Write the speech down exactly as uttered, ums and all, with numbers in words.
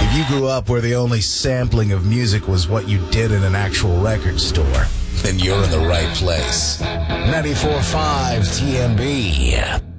If you grew up where the only sampling of music was what you did in an actual record store, then you're in the right place. ninety-four point five T M B.